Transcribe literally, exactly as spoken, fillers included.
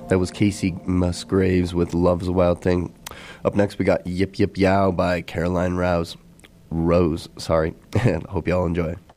That was Casey Musgraves with Love's a Wild Thing. Up next, we got Yip Yip Yow by Caroline Rouse. Rose, sorry. And hope y'all enjoy.